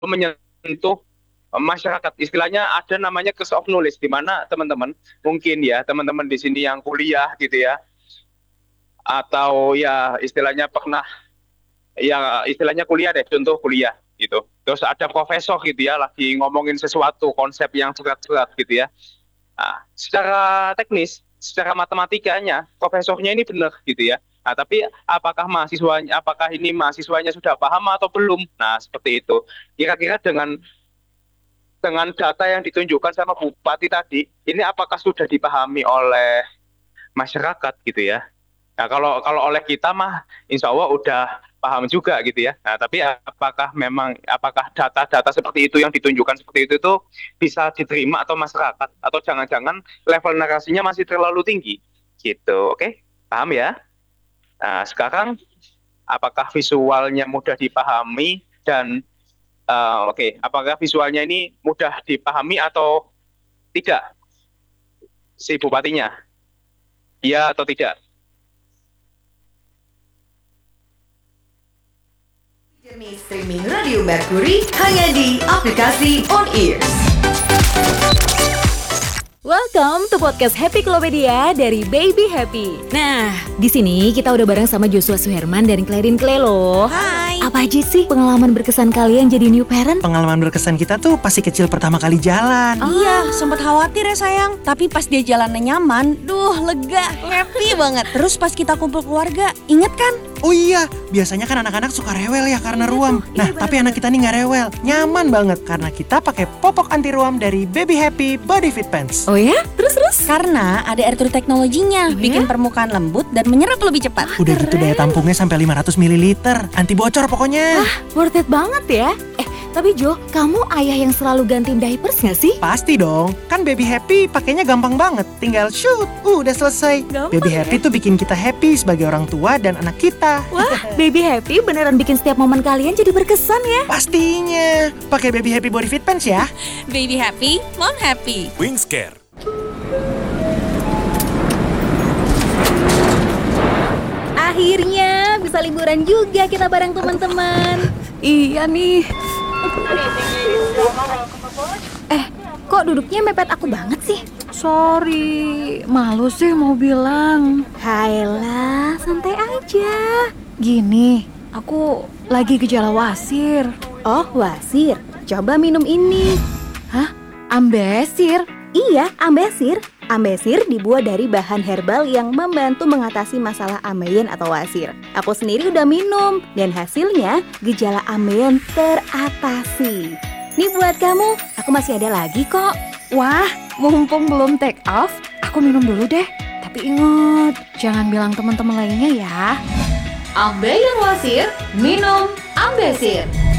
menyentuh masyarakat. Istilahnya ada namanya curse of knowledge, di mana teman-teman mungkin ya teman-teman di sini yang kuliah gitu ya, atau ya istilahnya pernah ya istilahnya kuliah deh, contoh kuliah gitu. Terus ada profesor gitu ya lagi ngomongin sesuatu konsep yang berat-berat gitu ya. Nah, secara teknis, secara matematikanya, profesornya ini benar gitu ya. Nah, tapi apakah ini mahasiswanya sudah paham atau belum? Nah, seperti itu. Kira-kira dengan data yang ditunjukkan sama Bupati tadi, ini apakah sudah dipahami oleh masyarakat gitu ya? Nah, kalau oleh kita mah, insya Allah udah paham juga gitu ya. Nah, tapi apakah data-data seperti itu yang ditunjukkan seperti itu tuh bisa diterima atau masyarakat, atau jangan-jangan level narasinya masih terlalu tinggi gitu? Oke, paham ya? Nah, sekarang apakah visualnya mudah dipahami dan oke, apakah visualnya ini mudah dipahami atau tidak si bupatinya? Iya atau tidak? Jernih streaming Radio Mercury hanya di aplikasi On Ears. Welcome to podcast Happy Klopedia dari Baby Happy. Nah, di sini kita udah bareng sama Joshua Suherman dan Clarin Clay loh. Hai. Apa aja sih pengalaman berkesan kalian jadi new parent? Pengalaman berkesan kita tuh pasti kecil pertama kali jalan. Iya, sempat khawatir ya sayang. Tapi pas dia jalannya nyaman, lega, happy banget. Terus pas kita kumpul keluarga, inget kan? Oh iya, biasanya kan anak-anak suka rewel ya karena ruam. Nah, tapi anak kita nih nggak rewel, nyaman banget karena kita pakai popok anti ruam dari Baby Happy Body Fit Pants. Oh ya? Terus? Karena ada air true teknologinya, bikin permukaan lembut dan menyerap lebih cepat. Udah gitu daya tampungnya sampai 500 ml, anti bocor pokoknya. Worth it banget ya. Tapi Jo, kamu ayah yang selalu gantiin diapers gak sih? Pasti dong, kan Baby Happy pakainya gampang banget. Tinggal shoot, udah selesai. Gampang Baby Happy tuh bikin kita happy sebagai orang tua dan anak kita. Wah, Baby Happy beneran bikin setiap momen kalian jadi berkesan ya. Pastinya, pakai Baby Happy Body Fit Pants ya. Baby happy, mom happy. Wingscare. Akhirnya bisa liburan juga kita bareng teman-teman. Iya nih. Kok duduknya mepet aku banget sih? Sorry, malu sih mau bilang. Hayalah, santai aja. Gini, aku lagi gejala wasir. Oh, wasir. Coba minum ini. Hah? Ambesir? Iya, ambesir. Ambesir dibuat dari bahan herbal yang membantu mengatasi masalah ambeien atau wasir. Aku sendiri udah minum dan hasilnya gejala ambeien teratasi. Nih buat kamu, aku masih ada lagi kok. Wah, mumpung belum take off, aku minum dulu deh. Tapi ingat, jangan bilang teman-teman lainnya ya. Ambeien wasir, minum Ambesir.